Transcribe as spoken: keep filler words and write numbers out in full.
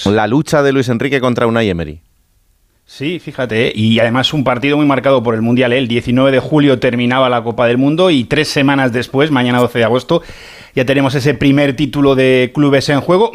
La lucha de Luis Enrique contra Unai Emery. Sí, fíjate, ¿eh? Y además un partido muy marcado por el Mundial. ¿eh? El diecinueve de julio terminaba la Copa del Mundo y tres semanas después, mañana doce de agosto, ya tenemos ese primer título de clubes en juego.